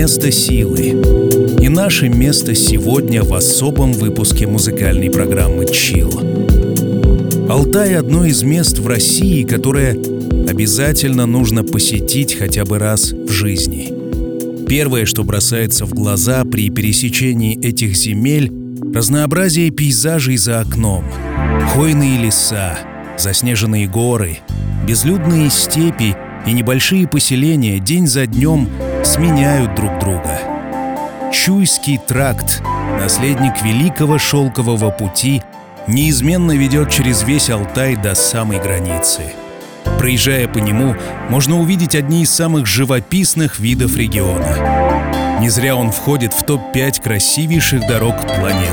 место силы. И наше место сегодня в особом выпуске музыкальной программы «Chill». Алтай — одно из мест в России, которое обязательно нужно посетить хотя бы раз в жизни. Первое, что бросается в глаза при пересечении этих земель — разнообразие пейзажей за окном. Хвойные леса, заснеженные горы, безлюдные степи и небольшие поселения день за днем сменяют друг друга. Чуйский тракт, наследник великого шелкового пути, неизменно ведет через весь Алтай до самой границы. Проезжая по нему, можно увидеть одни из самых живописных видов региона. Не зря он входит в топ-5 красивейших дорог планеты.